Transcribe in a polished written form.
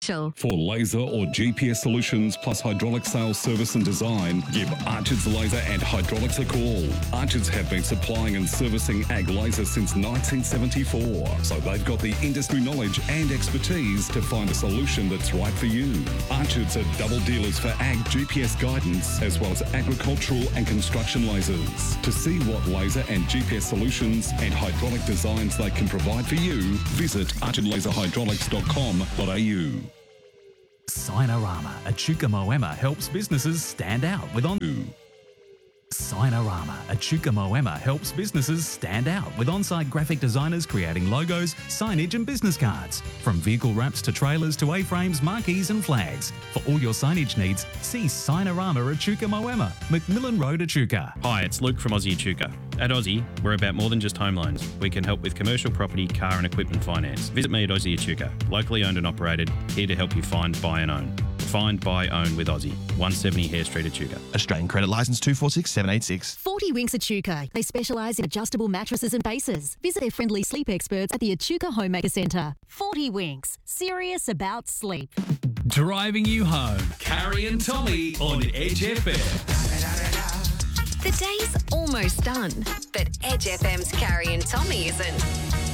Commercial. For laser or GPS solutions plus hydraulic sales, service and design, give Archerds Laser and Hydraulics a call. Archerds have been supplying and servicing ag laser since 1974, so they've got the industry knowledge and expertise to find a solution that's right for you. Archerds are double dealers for ag GPS guidance as well as agricultural and construction lasers. To see what laser and GPS solutions and hydraulic designs they can provide for you, visit archardlaserhydraulics.com.au. Signarama, Echuca Moama helps businesses stand out with Signarama, Echuca Moama helps businesses stand out with on-site graphic designers creating logos, signage and business cards. From vehicle wraps to trailers to A-frames, marquees and flags. For all your signage needs, see Signarama Echuca Moama, Macmillan Road, Echuca. Hi, it's Luke from Aussie Echuca. At Aussie, we're about more than just home loans. We can help with commercial property, car and equipment finance. Visit me at Aussie Echuca, locally owned and operated, here to help you find, buy and own. Find, buy, own with Aussie. 170 Hare Street, Echuca. Australian Credit Licence 246786. 40 Winks Echuca. They specialise in adjustable mattresses and bases. Visit their friendly sleep experts at the Echuca Homemaker Centre. 40 Winks. Serious about sleep. Driving you home, Carrie and Tommy on Edge FM. The day's almost done, but Edge FM's Carrie and Tommy isn't.